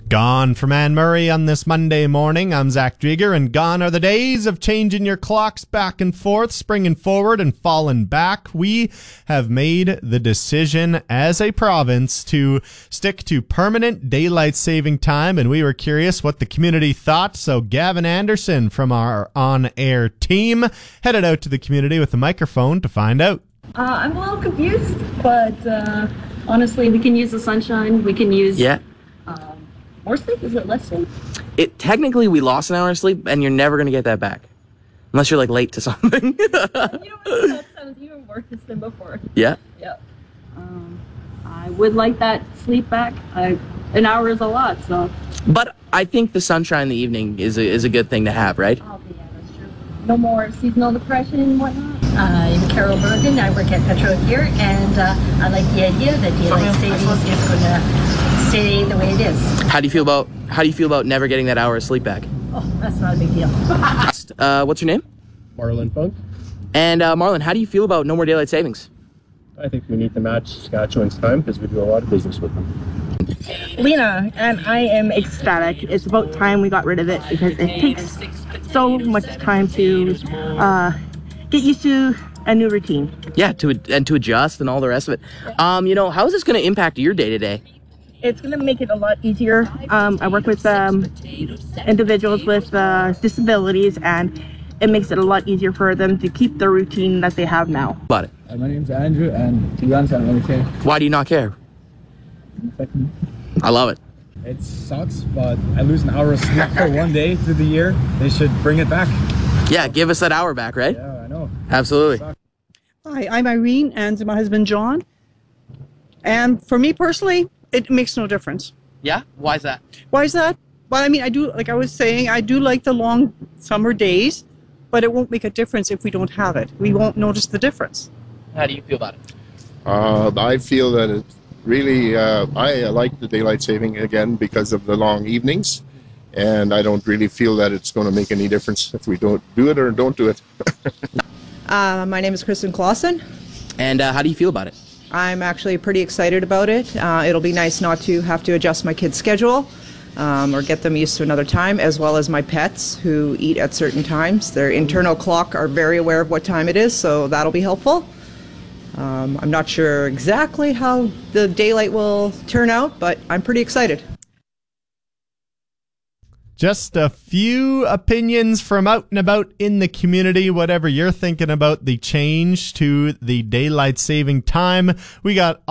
Gone from Anne Murray on this Monday morning. I'm Zach Drieger, and gone are the days of changing your clocks back and forth, springing forward and falling back. We have made the decision as a province to stick to permanent daylight saving time, and we were curious what the community thought. So Gavin Anderson from our on-air team headed out to the community with a microphone to find out. I'm a little confused, but honestly, we can use the sunshine. We can use more sleep. Is it less sleep? Technically, we lost an hour of sleep, and you're never going to get that back. Unless you're, late to something. You know what? That sounds even worse than before. Yeah? Yeah. I would like that sleep back. An hour is a lot, so. But I think the sunshine in the evening is a good thing to have, right? Oh, yeah, that's true. No more seasonal depression and whatnot. I'm Carol Bergen. I work at Petro here, and I like the idea that daylight savings is going to stay the way it is. How do you feel about never getting that hour of sleep back? Oh, that's not a big deal. What's your name? Marlon Funk. And Marlon, how do you feel about no more daylight savings? I think we need to match Saskatchewan's time because we do a lot of business with them. Lena, and I am ecstatic. It's about time we got rid of it because it takes so much time to get used to a new routine. Yeah, to adjust and all the rest of it. How is this going to impact your day-to-day? It's going to make it a lot easier. I work with individuals with disabilities, and it makes it a lot easier for them to keep the routine that they have now. About it. My name's Andrew, and to be honest, I don't really care. Why do you not care? I love it. It sucks, but I lose an hour of sleep for one day through the year. They should bring it back. Yeah, give us that hour back, right? Yeah, I know. Absolutely. Hi, I'm Irene, and my husband John. And for me personally, it makes no difference. Yeah? Why is that? Why is that? Well, I mean, I do, like I was saying, I do like the long summer days, but it won't make a difference if we don't have it. We won't notice the difference. How do you feel about it? I feel that it really, I like the daylight saving again because of the long evenings, and I don't really feel that it's going to make any difference if we don't do it or don't do it. My name is Kristen Clausen. And how do you feel about it? I'm actually pretty excited about it. It'll be nice not to have to adjust my kids' schedule or get them used to another time, as well as my pets who eat at certain times. Their internal clock are very aware of what time it is, so that'll be helpful. I'm not sure exactly how the daylight will turn out, but I'm pretty excited. Just a few opinions from out and about in the community, whatever you're thinking about the change to the daylight saving time. We got